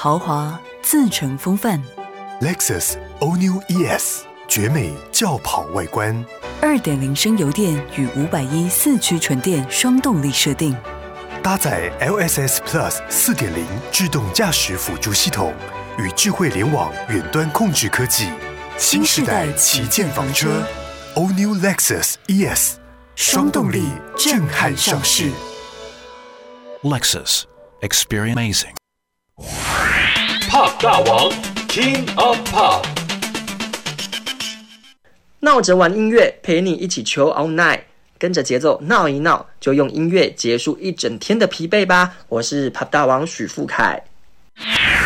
豪华自成风范。 Lexus All New ES 绝美轿跑外观， 2.0 升油电与510四驱纯电双动力设定， 搭载 LSS Plus 4.0 自动驾驶辅助系统与智慧联网远端控制科技，新时代旗舰房车 All New Lexus ES 双动力震撼上市。 Lexus Experience Amazing。 Pop 大王 King of Pop， 闹着玩音乐，陪你一起求 all night， 跟着节奏闹一闹，就用音乐结束一整天的疲惫吧。我是 Pop 大王许富凯。